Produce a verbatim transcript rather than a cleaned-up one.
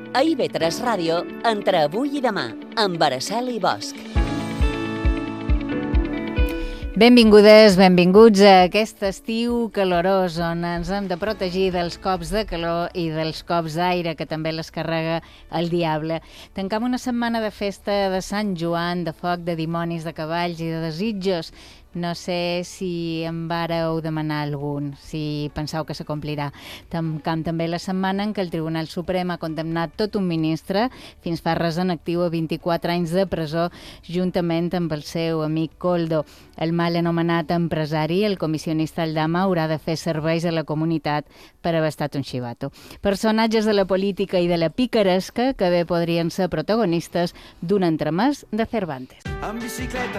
A I V tres Ràdio, entre avui i demà, amb Araceli Bosch. Benvingudes, benvinguts a aquest estiu calorós on ens hem de protegir dels cops de calor i dels cops d'aire que també les carrega el diable. Tancam una setmana de festa de Sant Joan, de foc, de dimonis, de cavalls i de desitjos. No sé si em vàreu demanar algun, si penseu que s'acomplirà. Tancam també la setmana en què el Tribunal Suprem ha condemnat tot un ministre fins fa res en actiu a vint-i-quatre anys de presó juntament amb el seu amic Koldo. El mal anomenat empresari, el comissionista Aldama, haurà de fer serveis a la comunitat per haver estat un xivato. Personatges de la política i de la picaresca que bé podrien ser protagonistes d'un entremès de Cervantes. En bicicleta